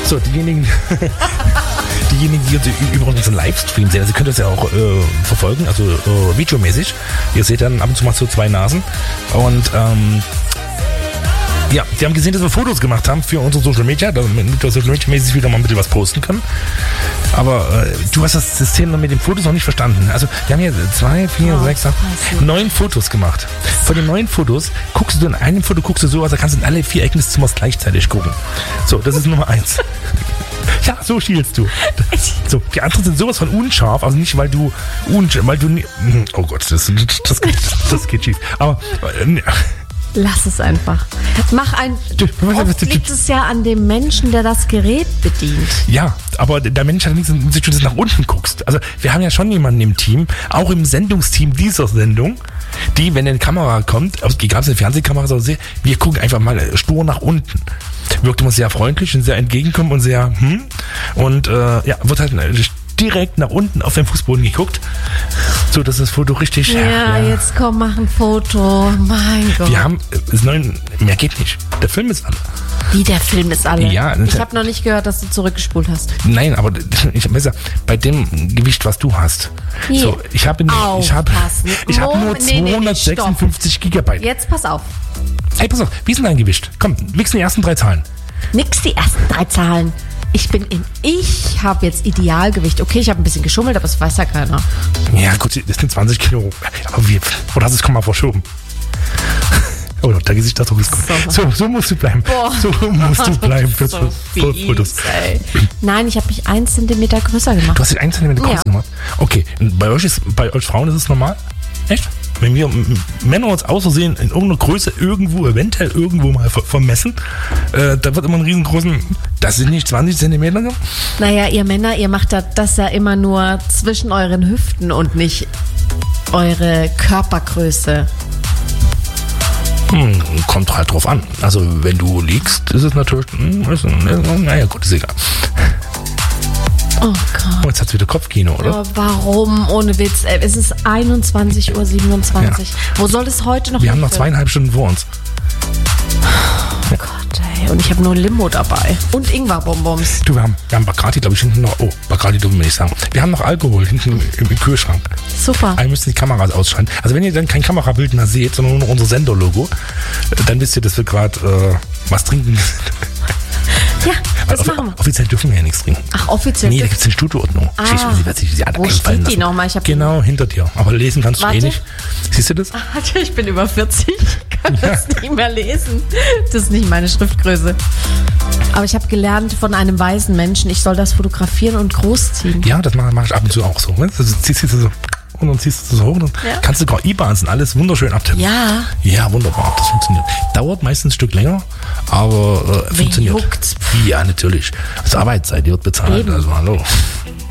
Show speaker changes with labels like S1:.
S1: So, diejenigen, die uns über unseren Livestream sehen, also ihr könnt das ja auch verfolgen, also videomäßig. Ihr seht dann ab und zu mal so 2 Nasen. Und ja, die haben gesehen, dass wir Fotos gemacht haben für unsere Social Media, damit wir Social Media mäßig wieder mal ein bisschen was posten können. Aber du hast das System mit den Fotos noch nicht verstanden. Also wir haben hier 2, 4, 6, 8, 9 Fotos gemacht. Von den 9 Fotos guckst du in einem Foto so, also kannst du in alle 4 Ecken des Zimmers gleichzeitig gucken. So, das ist Nummer 1. Ja, so schielst du. So, die anderen sind sowas von unscharf, also nicht, weil du oh Gott, das geht schief. Aber
S2: lass es einfach. Oft liegt es ja an dem Menschen, der das Gerät bedient.
S1: Ja, aber der Mensch hat nichts, wenn du nach unten guckst. Also wir haben ja schon jemanden im Team, auch im Sendungsteam dieser Sendung, die, wenn eine Kamera kommt, egal ob es eine Fernsehkamera ist oder so, wir gucken einfach mal stur nach unten. Wirkt immer sehr freundlich und sehr entgegenkommend und sehr und wird halt direkt nach unten auf den Fußboden geguckt, so dass das Foto richtig...
S2: Ja, jetzt komm, mach ein Foto. Mein Gott.
S1: Wir haben mehr geht nicht. Der Film ist alle.
S2: Wie, der Film ist alle?
S1: Ja.
S2: Ich habe noch nicht gehört, dass du zurückgespult hast.
S1: Nein, aber ich habe besser bei dem Gewicht, was du hast.
S2: Hier.
S1: So, ich habe nur 256 Gigabyte.
S2: Jetzt pass auf.
S1: Hey, pass auf, wie ist denn dein Gewicht? Komm, mix die ersten 3 Zahlen.
S2: Nix die ersten 3 Zahlen. Ich habe jetzt Idealgewicht. Okay, ich habe ein bisschen geschummelt, aber das weiß ja keiner.
S1: Ja, gut, das sind 20 Kilo. Aber oder hast du es mal verschoben? Oh, der Gesichtsausdruck ist gut. So musst du bleiben.
S2: Boah.
S1: So musst du bleiben für Fotos.
S2: Nein, ich habe mich 1 Zentimeter größer gemacht.
S1: Du hast dich 1 Zentimeter größer gemacht? Okay, bei euch Frauen ist es normal? Echt? Wenn wir Männer uns aus Versehen in irgendeiner Größe eventuell irgendwo mal vermessen, da wird immer einen riesengroßen, das sind nicht 20 Zentimeter?
S2: Naja, ihr Männer, ihr macht das ja immer nur zwischen euren Hüften und nicht eure Körpergröße.
S1: Kommt halt drauf an. Also wenn du liegst, ist es natürlich, naja gut, ist egal.
S2: Oh Gott.
S1: Jetzt hat es wieder Kopfkino, oder?
S2: Oh, warum? Ohne Witz. Es ist 21:27 Uhr. Ja. Wo soll es heute noch
S1: Wir haben noch 2,5 Stunden vor uns.
S2: Oh Gott, ey. Und ich habe nur Limo dabei. Und Ingwer-Bonbons.
S1: Du, wir haben Bacardi, glaube ich, hinten noch. Oh, Bacardi dürfen wir nicht sagen. Wir haben noch Alkohol hinten im Kühlschrank.
S2: Super.
S1: Wir müssen die Kameras ausschalten. Also wenn ihr dann kein Kamerabild mehr seht, sondern nur noch unser Senderlogo, dann wisst ihr, dass wir gerade was trinken.
S2: Ja, das machen wir.
S1: Offiziell dürfen wir ja nichts trinken.
S2: Ach, offiziell?
S1: Nee, da gibt es eine Studioordnung.
S2: Wo steht die nochmal?
S1: Genau, hinter dir. Aber lesen kannst du nicht. Siehst du das?
S2: Ich bin über 40. Ich kann das nicht mehr lesen. Das ist nicht meine Schriftgröße. Aber ich habe gelernt von einem weisen Menschen, ich soll das fotografieren und großziehen.
S1: Ja, das mache ich ab und zu auch so. Also ziehst du so und dann ziehst du so hoch und dann kannst du sogar IBANs und alles wunderschön abtippen.
S2: Ja.
S1: Ja, wunderbar. Das funktioniert. Dauert meistens ein Stück länger, aber funktioniert.
S2: Juckt's?
S1: Ja, natürlich. Das Arbeitszeit, die wird bezahlt.
S2: Eben.
S1: Also hallo.